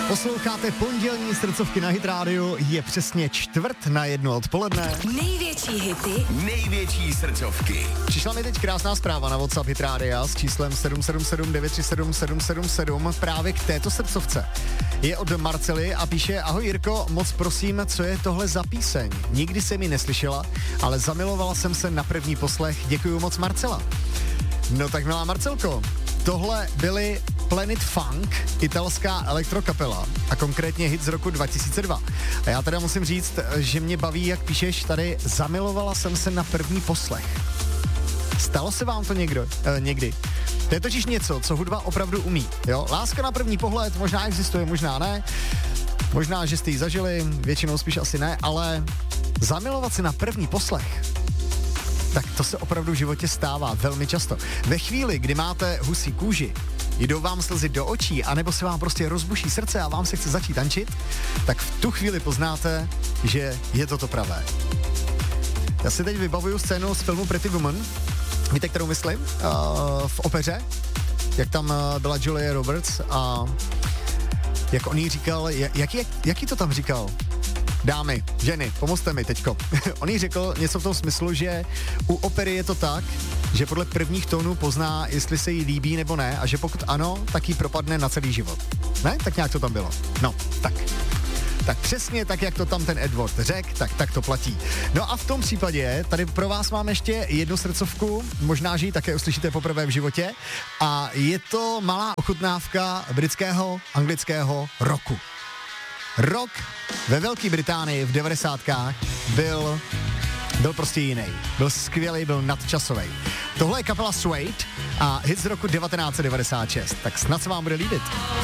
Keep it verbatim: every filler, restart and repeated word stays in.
Posloucháte pondělní srdcovky na Hit Radio, je přesně čtvrt na jednu odpoledne. Největší hity, největší srdcovky. Přišla mi teď krásná zpráva na WhatsApp Hit Radio s číslem sedm sedm sedm devět tři sedm sedm sedm sedm právě k této srdcovce. Je od Marcely a píše: ahoj Jirko, moc prosím, co je tohle za píseň? Nikdy jsem ji neslyšela, ale zamilovala jsem se na první poslech. Děkuju moc, Marcela. No tak milá Marcelko, tohle byly Planet Funk, italská elektrokapela a konkrétně hit z roku dva tisíce dva. A já teda musím říct, že mě baví, jak píšeš tady, zamilovala jsem se na první poslech. Stalo se vám to někdo, eh, někdy? To je totiž něco, co hudba opravdu umí, jo? Láska na první pohled možná existuje, možná ne. Možná, že jste ji zažili, většinou spíš asi ne, ale zamilovat se na první poslech, tak to se opravdu v životě stává velmi často. Ve chvíli, kdy máte husí kůži, jdou vám slzy do očí, anebo se vám prostě rozbuší srdce a vám se chce začít tančit, tak v tu chvíli poznáte, že je to to pravé. Já si teď vybavuju scénu z filmu Pretty Woman. Víte, kterou myslím? Uh, v opeře, jak tam uh, byla Julia Roberts a jak on jí říkal, jak, jaký, jaký to tam říkal? Dámy, ženy, pomozte mi teďko. On jí řekl něco v tom smyslu, že u opery je to tak, že podle prvních tónů pozná, jestli se jí líbí nebo ne, a že pokud ano, tak jí propadne na celý život. Ne? Tak nějak to tam bylo. No, tak. Tak přesně tak, jak to tam ten Edward řekl, tak, tak to platí. No a v tom případě tady pro vás mám ještě jednu srdcovku, možná, že ji také uslyšíte poprvé v životě, a je to malá ochutnávka britského, anglického rocku. Rock ve Velké Británii v devadesátkách byl, byl prostě jiný. Byl skvělý, byl nadčasový. Tohle je kapela Suede a hit z roku devatenáct set devadesát šest. Tak snad se vám bude líbit.